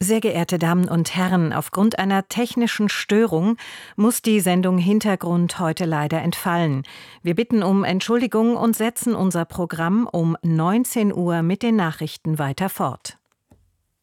Sehr geehrte Damen und Herren, aufgrund einer technischen Störung muss die Sendung Hintergrund heute leider entfallen. Wir bitten um Entschuldigung und setzen unser Programm um 19 Uhr mit den Nachrichten weiter fort.